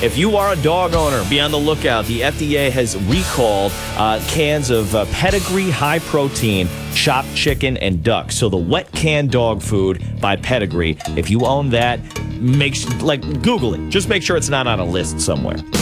If you are a dog owner, be on the lookout. The FDA has recalled cans of Pedigree high protein chopped chicken and duck. So the wet canned dog food by Pedigree. If you own that, Google it. Just make sure it's not on a list somewhere.